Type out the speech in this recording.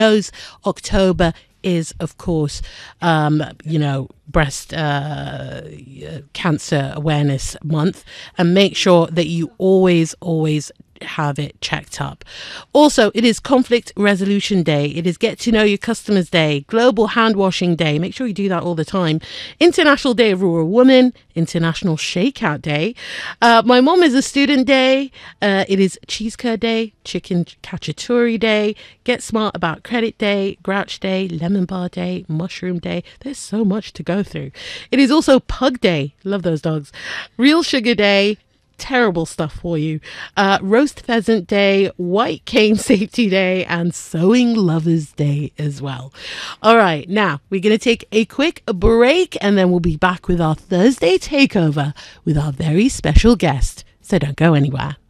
knows October is, of course, breast cancer awareness month, and make sure that you always have it checked up. Also, it is Conflict Resolution Day. It is Get to Know Your Customers Day, Global Hand Washing Day. Make sure you do that all the time. International Day of Rural Women, International Shakeout Day. My Mom is a Student Day. It is Cheese Curd Day, Chicken Cacciatore Day, Get Smart About Credit Day, Grouch Day, Lemon Bar Day, Mushroom Day. There's so much to go through. It is also Pug Day. Love those dogs. Real Sugar Day. Terrible stuff for you. Roast Pheasant Day, White Cane Safety Day, and Sewing Lovers Day as well. All right, now we're going to take a quick break, and then we'll be back with our Thursday takeover with our very special guest. So don't go anywhere.